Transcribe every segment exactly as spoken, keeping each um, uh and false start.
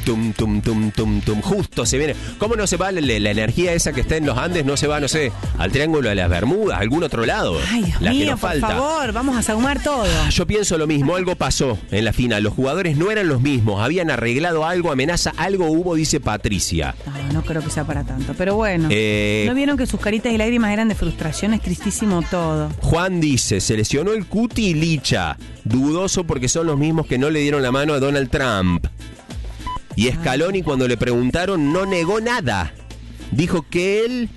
tum, tum, tum, tum, tum. Justo se viene. ¿Cómo no se va la, la energía esa que está en los Andes? No se va, no sé, al Triángulo de las Bermudas, a algún otro lado. Ay, Dios la mío, que nos por falta. favor, vamos a sahumar todo. Yo pienso lo mismo, algo pasó en la final. Los jugadores no eran los mismos, habían arreglado algo, amenaza, algo hubo, dice Patricia. No, no creo que sea para tanto, pero bueno. Eh, ¿No vieron que sus caritas y lágrimas eran de frustración? Es tristísimo todo. Juan dice, se lesionó el Cuti y Licha. Dudoso porque son los mismos que no le dieron la mano a Donald Trump. Y Scaloni, cuando le preguntaron, no negó nada. Dijo que él...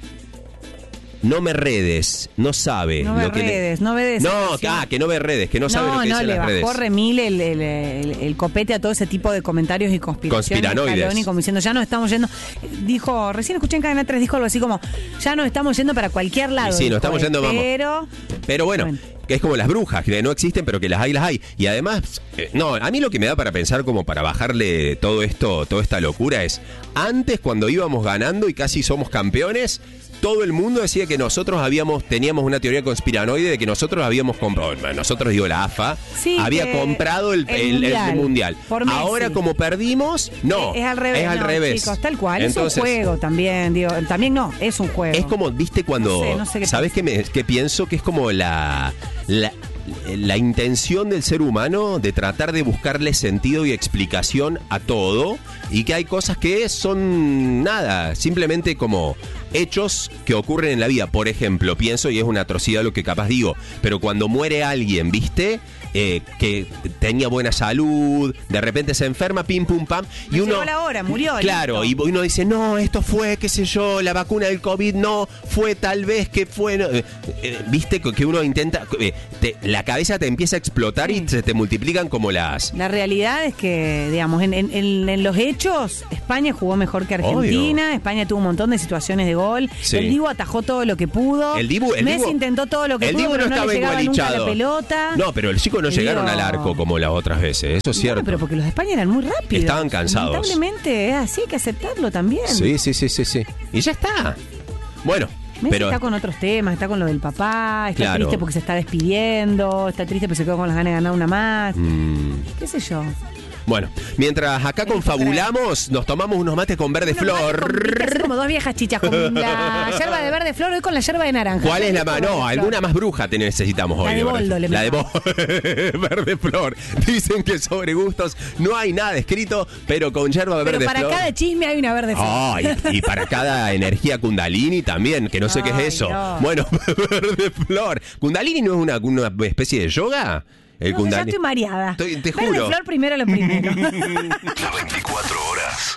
No me redes, no sabe. No ve lo que redes, le... no ve de No, ah, que no ve redes, que no, no sabe lo que no, dicen le las redes. bajó remil el, el, el, el copete a todo ese tipo de comentarios y conspiraciones. Conspiranoides. Scaloni, como diciendo, ya nos estamos yendo. Dijo, recién escuché en Cadena tres, dijo algo así como, ya nos estamos yendo para cualquier lado. Sí, sí, nos estamos él, yendo, vamos. Pero, pero bueno, bueno, que es como las brujas, que no existen, pero que las hay, las hay. Y además, eh, no, a mí lo que me da para pensar como para bajarle todo esto, toda esta locura es, antes cuando íbamos ganando y casi somos campeones, todo el mundo decía que nosotros habíamos, teníamos una teoría conspiranoide de que nosotros habíamos comprado, nosotros digo la A F A, sí, había comprado el, el, el, el mundial. Por Ahora como perdimos, no, es, es al revés, es al no, revés. Chicos, tal cual, Entonces, es un juego también, digo, también no, es un juego. Es como, viste, cuando, no sé, no sé qué ¿sabes qué, me, qué pienso? Que es como la... la la intención del ser humano de tratar de buscarle sentido y explicación a todo, y que hay cosas que son nada, simplemente como hechos que ocurren en la vida. Por ejemplo, pienso, y es una atrocidad lo que capaz digo, pero cuando muere alguien, ¿viste? Eh, que tenía buena salud, de repente se enferma, pim, pum, pam, y Me uno... llegó la hora, murió. Claro, listo. y uno dice, no, esto fue, qué sé yo, la vacuna del COVID, no, fue tal vez que fue... No. Eh, eh, ¿Viste? Que uno intenta... Eh, te, la cabeza te empieza a explotar sí. y se te multiplican como las... La realidad es que, digamos, en, en, en los hechos, España jugó mejor que Argentina, Obvio. España tuvo un montón de situaciones de gol, sí. el Dibu atajó todo lo que pudo, el Dibu, el Messi Dibu, intentó todo lo que el pudo, Dibu pero no, no le llegaba nunca la pelota. No, pero el chico no el llegaron Dibu... al arco como las otras veces, eso es cierto. No, pero porque los de España eran muy rápidos. Estaban cansados. Lamentablemente es así, hay que aceptarlo también. Sí, sí, sí, sí, sí. Y ya está. Bueno. Messi pero... está con otros temas, está con lo del papá, está claro. triste porque se está despidiendo, está triste porque se quedó con las ganas de ganar una más. Mm. ¿Qué sé yo? Bueno, mientras acá confabulamos, nos tomamos unos mates con verde unos flor. Con, como dos viejas chichas con la yerba de verde flor, hoy con la yerba de naranja. ¿Cuál es la más? No, alguna más bruja te necesitamos hoy. La de boldo, le La de boldo. Verde flor. Dicen que sobre gustos no hay nada escrito, pero con yerba de pero verde para flor. cada chisme hay una verde flor. Oh, y, y para cada energía kundalini también, que no sé Ay, qué es eso. Dios. Bueno, verde flor. ¿Kundalini no es una, una especie de yoga? El no, ya estoy mareada. Estoy, te Verde juro. flor primero lo primero. Las veinticuatro horas.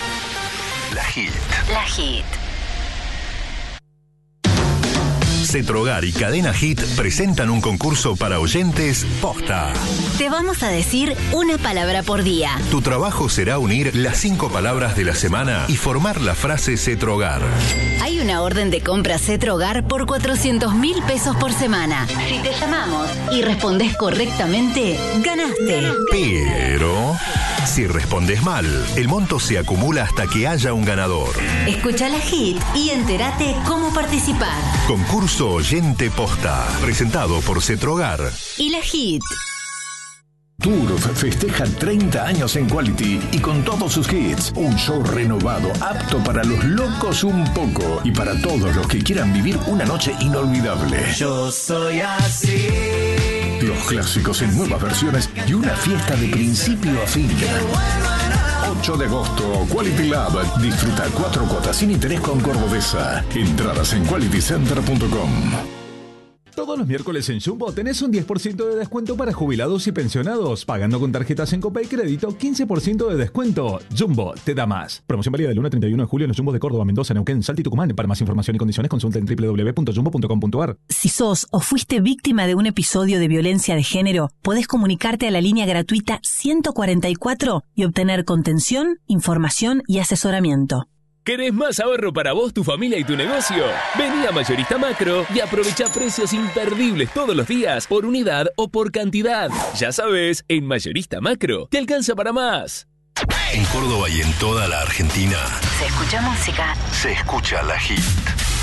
La Hit. La Hit. Cetrogar y Cadena Hit presentan un concurso para oyentes posta. Te vamos a decir una palabra por día. Tu trabajo será unir las cinco palabras de la semana y formar la frase Cetrogar. Hay una orden de compra Cetrogar por cuatrocientos mil pesos por semana. Si te llamamos y respondes correctamente, ganaste. Pero si respondes mal, el monto se acumula hasta que haya un ganador. Escucha la Hit y entérate cómo participar. Concurso Oyente Posta, presentado por Cetrogar y la Hit. Turf festeja treinta años en Quality y con todos sus hits, un show renovado apto para los locos un poco y para todos los que quieran vivir una noche inolvidable. Yo soy así. Los clásicos en nuevas versiones y una fiesta de principio a fin. ocho de agosto, Quality Lab. Disfruta cuatro cuotas sin interés con Cordobesa. Entradas en quality center punto com. Todos los miércoles en Jumbo tenés un diez por ciento de descuento para jubilados y pensionados. Pagando con tarjetas en Copay Crédito, quince por ciento de descuento. Jumbo, te da más. Promoción válida del uno al treinta y uno de julio en los Jumbos de Córdoba, Mendoza, Neuquén, Salta y Tucumán. Para más información y condiciones consulta en doble u doble u doble u punto jumbo punto com punto a r. Si sos o fuiste víctima de un episodio de violencia de género, podés comunicarte a la línea gratuita ciento cuarenta y cuatro y obtener contención, información y asesoramiento. ¿Querés más ahorro para vos, tu familia y tu negocio? Vení a Mayorista Macro y aprovecha precios imperdibles todos los días por unidad o por cantidad. Ya sabes, en Mayorista Macro te alcanza para más. En Córdoba y en toda la Argentina Se escucha música. se escucha la Hit.